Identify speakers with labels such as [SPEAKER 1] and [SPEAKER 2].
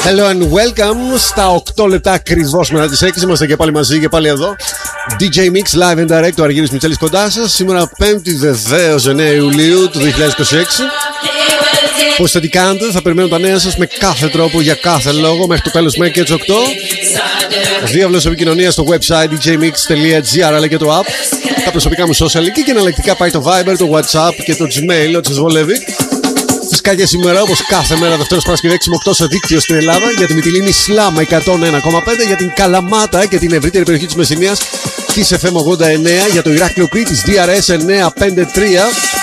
[SPEAKER 1] Hello and welcome. Στα 8 λεπτά ακριβώς μετά τις 6 είμαστε και πάλι μαζί και πάλι εδώ. DJ Mix Live and Direct, ο Αργύρης Μιτσέλης κοντά σας. Σήμερα 5η βεβαίως 9 Ιουλίου του 2026. Πώς θα τι κάνετε, θα περιμένω τα νέα σας με κάθε τρόπο, για κάθε λόγο, μέχρι το τέλος μέχρι και τις 8. Διάβλος επικοινωνία στο website djmix.gr αλλά και το app. Τα προσωπικά μου social link και εναλλακτικά πάει το Viber, το WhatsApp και το Gmail, ό,τι σας βολεύει. Φυσικά και σήμερα, όπως κάθε μέρα Δευτέρας Παρασκευή 6 με 8 στο δίκτυο στην Ελλάδα, για τη Μυτιλήνη Σλάμα 101,5, για την Καλαμάτα και την ευρύτερη περιοχή της Μεσσηνίας Kiss FM 89, για το Ηράκλειο Κρήτης DRS 953,